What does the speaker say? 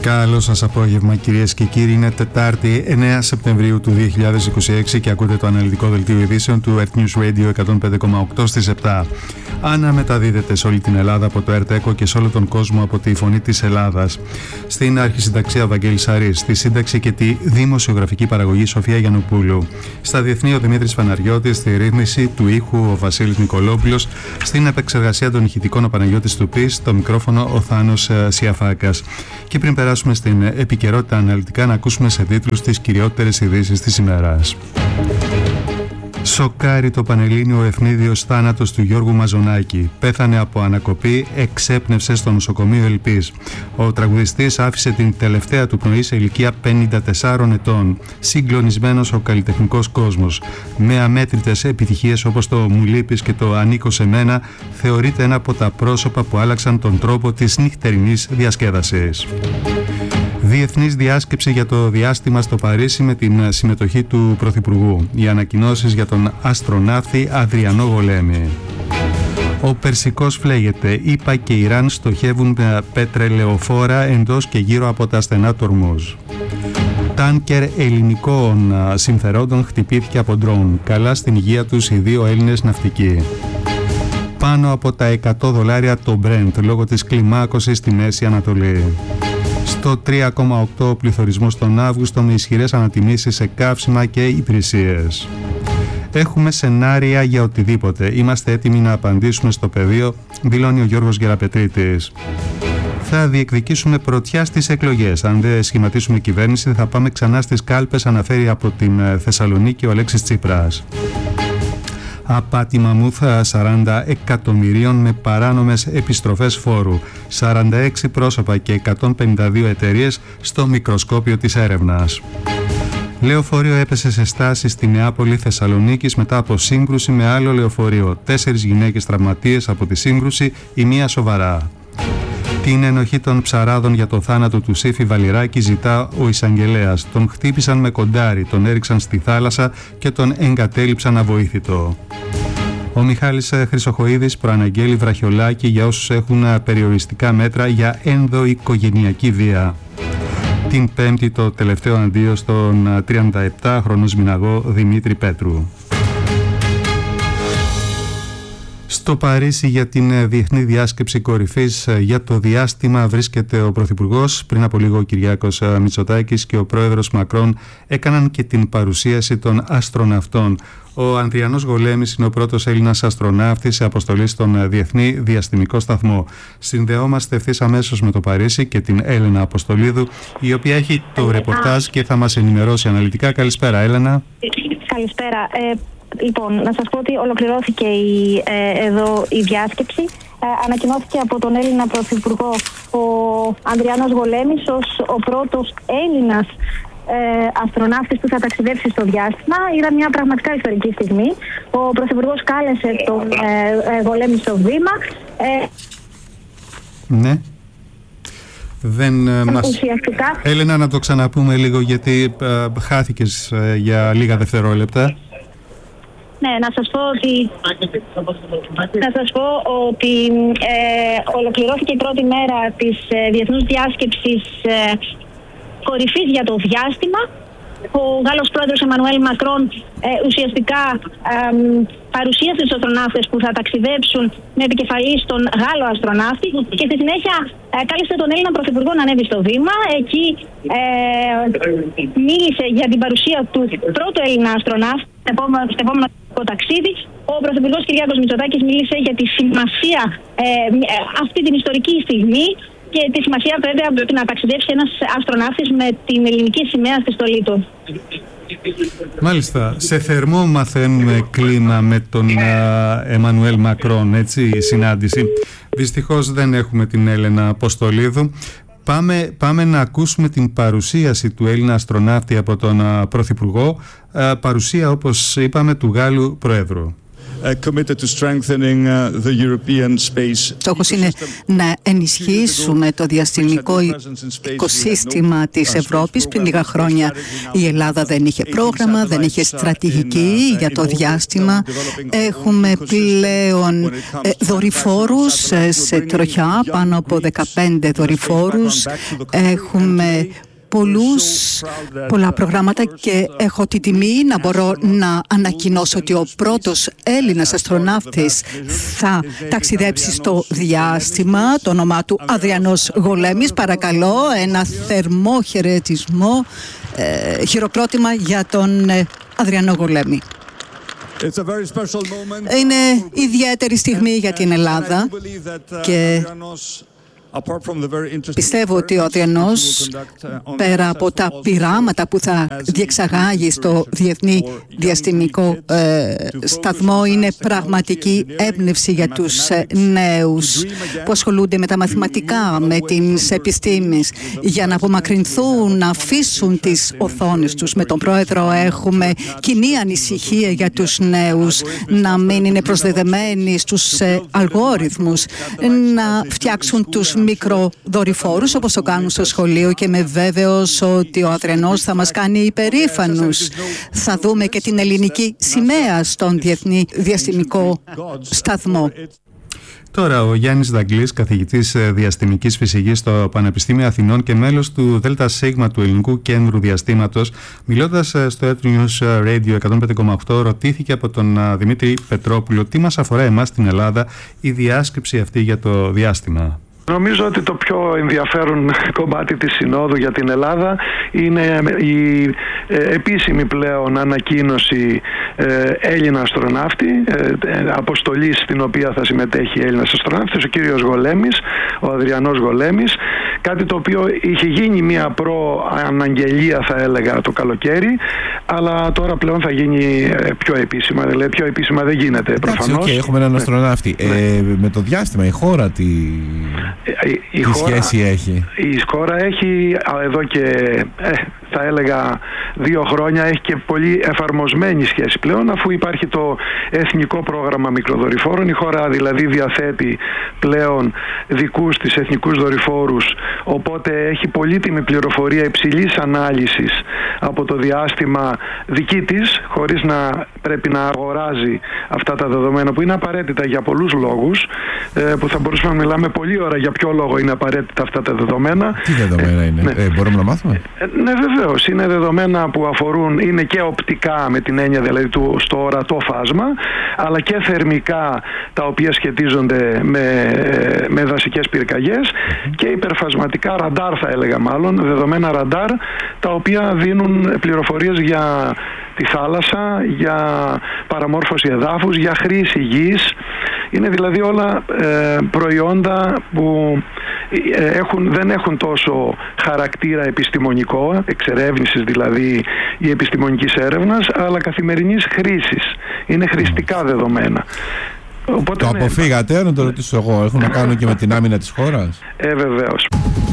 Καλό σας απόγευμα, κυρίες και κύριοι. Είναι Τετάρτη 9 Σεπτεμβρίου του 2026 και ακούτε το αναλυτικό δελτίο ειδήσεων του Earth News Radio 105,8 στις 7. Αναμεταδίδεται σε όλη την Ελλάδα από το Earth Echo και σε όλο τον κόσμο από τη Φωνή της Ελλάδας. Στην αρχισυνταξία Βαγγέλης Αρής, στη σύνταξη και τη δημοσιογραφική παραγωγή Σοφία Γιαννοπούλου. Στα διεθνή ο Δημήτρης Παναγιώτης, στη ρύθμιση του ήχου ο Βασίλης Νικολόπουλος, στην επεξεργασία των ηχητικών ο Παναγιώτης Τουπής, στο μικρόφωνο ο Θάνος Σιαφάκας. Και πριν περάσουμε στην επικαιρότητα αναλυτικά, να ακούσουμε σε τίτλους τις κυριότερες ειδήσεις της ημέρας. Σοκάρει το Πανελλήνιο ο ευνίδιος θάνατος του Γιώργου Μαζονάκη. Πέθανε από ανακοπή, εξέπνευσε στο νοσοκομείο Ελπής. Ο τραγουδιστής άφησε την τελευταία του πνοή σε ηλικία 54 ετών. Συγκλονισμένος ο καλλιτεχνικός κόσμος. Με αμέτρητες επιτυχίες όπως το «Μου λείπεις» και το «Ανήκω σε μένα», θεωρείται ένα από τα πρόσωπα που άλλαξαν τον τρόπο της νυχτερινής διασκέδασης. Διεθνής διάσκεψη για το διάστημα στο Παρίσι με την συμμετοχή του Πρωθυπουργού. Οι ανακοινώσεις για τον αστροναύτη Αδριανό Γολέμη. Ο Περσικός φλέγεται. ΗΠΑ και Ιράν στοχεύουν πετρελαιοφόρα εντός και γύρω από τα στενά του Ορμούζ. Τάνκερ ελληνικών συμφερόντων χτυπήθηκε από ντρόουν. Καλά στην υγεία τους οι δύο Έλληνες ναυτικοί. Πάνω από τα $100 το Brent λόγω της κλιμάκωσης στη Μέση Ανατολή. Στο 3,8 ο πληθωρισμός τον Αύγουστο με ισχυρές ανατιμήσεις σε καύσιμα και υπηρεσίες. Έχουμε σενάρια για οτιδήποτε. Είμαστε έτοιμοι να απαντήσουμε στο πεδίο, δηλώνει ο Γιώργος Γεραπετρίτης. Θα διεκδικήσουμε πρωτιά στις εκλογές. Αν δεν σχηματίσουμε κυβέρνηση, θα πάμε ξανά στις κάλπες, αναφέρει από την Θεσσαλονίκη ο Αλέξης Τσίπρας. Απάτη μαμούθα 40 εκατομμυρίων με παράνομες επιστροφές φόρου. 46 πρόσωπα και 152 εταιρείες στο μικροσκόπιο της έρευνας. Λεωφορείο έπεσε σε στάση στη Νεάπολη Θεσσαλονίκης μετά από σύγκρουση με άλλο λεωφορείο. 4 γυναίκες τραυματίες από τη σύγκρουση, η μία σοβαρά. Την ενοχή των ψαράδων για το θάνατο του Σύφη Βαλιράκη ζητά ο εισαγγελέας. Τον χτύπησαν με κοντάρι, τον έριξαν στη θάλασσα και τον εγκατέλειψαν αβοήθητο. Ο Μιχάλης Χρυσοχοΐδης προαναγγέλει βραχιολάκι για όσους έχουν περιοριστικά μέτρα για ενδοοικογενειακή βία. Την Πέμπτη το τελευταίο αντίο στον 37χρονο Σμηναγό Δημήτρη Πέτρου. Στο Παρίσι για την Διεθνή Διάσκεψη Κορυφής για το διάστημα βρίσκεται ο Πρωθυπουργός. Πριν από λίγο ο Κυριάκος Μητσοτάκης και ο Πρόεδρος Μακρόν έκαναν και την παρουσίαση των αστροναυτών. Ο Ανδριανός Γολέμης είναι ο πρώτος Έλληνας αστροναύτης σε αποστολή στον Διεθνή Διαστημικό Σταθμό. Συνδεόμαστε ευθύς αμέσως με το Παρίσι και την Έλενα Αποστολίδου, η οποία έχει το ρεπορτάζ και θα μας ενημερώσει αναλυτικά. Καλησπέρα, Έλενα. Καλησπέρα. Λοιπόν, να σας πω ότι ολοκληρώθηκε εδώ η διάσκεψη. Ανακοινώθηκε από τον Έλληνα Πρωθυπουργό ο Ανδριανός Γολέμης ως ο πρώτος Έλληνας αστροναύτης που θα ταξιδέψει στο διάστημα. Ήταν μια πραγματικά ιστορική στιγμή. Ο Πρωθυπουργός κάλεσε τον Γολέμη στο βήμα. Ναι. Δεν μας... Ουσιαστικά... Έλενα, να το ξαναπούμε λίγο γιατί χάθηκες για λίγα δευτερόλεπτα. Ναι, να σας πω ότι ολοκληρώθηκε η πρώτη μέρα της Διεθνούς Διάσκεψης Κορυφής για το διάστημα. Ο Γάλλος πρόεδρος Εμμανουέλ Μακρόν ουσιαστικά παρουσίασε τους αστροναύτες που θα ταξιδέψουν με επικεφαλή στον Γάλλο αστροναύτη και στη συνέχεια κάλεσε τον Έλληνα Πρωθυπουργό να ανέβει στο βήμα. Εκεί μίλησε για την παρουσία του πρώτου Έλληνα αστροναύτη στο επόμενο ταξίδι. Ο Πρωθυπουργός Κυριάκος Μητσοτάκης μίλησε για τη σημασία αυτή την ιστορική στιγμή και τη σημασία βέβαια να ταξιδέψει ένας αστροναύτης με την ελληνική σημαία στη στολή του. Μάλιστα. Σε θερμό μαθαίνουμε κλίμα με τον Εμμανουέλ Μακρόν, έτσι, η συνάντηση. Δυστυχώς δεν έχουμε την Έλενα Αποστολίδου. Πάμε να ακούσουμε την παρουσίαση του Έλληνα αστροναύτη από τον Πρωθυπουργό, παρουσία όπως είπαμε του Γάλλου Προέδρου. Στόχος είναι να ενισχύσουμε το διαστημικό οικοσύστημα της Ευρώπης. Πριν λίγα χρόνια η Ελλάδα δεν είχε πρόγραμμα, δεν είχε στρατηγική για το διάστημα. Έχουμε πλέον δορυφόρους σε τροχιά, πάνω από 15 δορυφόρους. Έχουμε πολλά προγράμματα και έχω τη τιμή να μπορώ να ανακοινώσω ότι ο πρώτος Έλληνας αστροναύτης θα ταξιδέψει στο διάστημα. Το όνομά του Αδριανός Γολέμης. Παρακαλώ, ένα θερμό χαιρετισμό, χειροκρότημα για τον Αδριανό Γολέμη. Είναι ιδιαίτερη στιγμή για την Ελλάδα και πιστεύω ότι ο Αδριανός, πέρα από τα πειράματα που θα διεξαγάγει στο Διεθνή Διαστημικό Σταθμό, είναι πραγματική έμπνευση για τους νέους που ασχολούνται με τα μαθηματικά, με τις επιστήμες, για να απομακρυνθούν, να αφήσουν τις οθόνες τους. Με τον Πρόεδρο έχουμε κοινή ανησυχία για τους νέους, να μην είναι προσδεδεμένοι στους αλγόριθμους, να φτιάξουν τους μικροδορυφόρους όπως το κάνουν στο σχολείο, και είμαι βέβαιος ότι ο Αδριανός θα μας κάνει υπερήφανους. Θα δούμε και την ελληνική σημαία στον Διεθνή Διαστημικό Σταθμό. Τώρα ο Γιάννης Δαγκλής, καθηγητής διαστημικής φυσικής στο Πανεπιστήμιο Αθηνών και μέλος του ΔΣ του Ελληνικού Κέντρου Διαστήματος, μιλώντας στο Earth News Radio 105,8, ρωτήθηκε από τον Δημήτρη Πετρόπουλο τι μας αφορά εμάς στην Ελλάδα η διάσκεψη αυτή για το διάστημα. Νομίζω ότι το πιο ενδιαφέρον κομμάτι της Συνόδου για την Ελλάδα είναι η επίσημη πλέον ανακοίνωση Έλληνα αστροναύτη, αποστολή στην οποία θα συμμετέχει Έλληνας αστροναύτης, ο κύριος Γολέμης, ο Αδριανός Γολέμης, κάτι το οποίο είχε γίνει μια προαναγγελία, θα έλεγα, το καλοκαίρι, αλλά τώρα πλέον θα γίνει πιο επίσημα. Δηλαδή πιο επίσημα δεν γίνεται προφανώς. Okay, έχουμε έναν αστροναύτη. Με το διάστημα η χώρα τι σχέση έχει? Η χώρα έχει εδώ και θα έλεγα 2 χρόνια έχει και πολύ εφαρμοσμένη σχέση πλέον, αφού υπάρχει το Εθνικό Πρόγραμμα Μικροδορυφόρων. Η χώρα δηλαδή διαθέτει πλέον δικούς της εθνικούς δορυφόρους, οπότε έχει πολύτιμη πληροφορία υψηλής ανάλυσης από το διάστημα δική της, χωρίς να πρέπει να αγοράζει αυτά τα δεδομένα που είναι απαραίτητα για πολλούς λόγους, που θα μπορούσαμε να μιλάμε πολλή ώρα για ποιο λόγο είναι απαραίτητα αυτά τα δεδομένα. Τι δεδομένα είναι? Μπορούμε να μάθουμε? Ναι, βεβαίως. Είναι δεδομένα που αφορούν, είναι και οπτικά με την έννοια δηλαδή στο ορατό φάσμα, αλλά και θερμικά, τα οποία σχετίζονται με δασικές πυρκαγιές, και υπερφασματικά ραντάρ, θα έλεγα μάλλον, δεδομένα ραντάρ, τα οποία δίνουν πληροφορίες για τη θάλασσα, για παραμόρφωση εδάφους, για χρήση γης. Είναι δηλαδή όλα προϊόντα που δεν έχουν τόσο χαρακτήρα επιστημονικό, εξερεύνησης δηλαδή ή επιστημονικής έρευνας, αλλά καθημερινής χρήσης. Είναι χρηστικά δεδομένα. Οπότε, το αποφύγατε, να το ρωτήσω εγώ, έχουν να κάνουν και με την άμυνα της χώρας? Βεβαίως.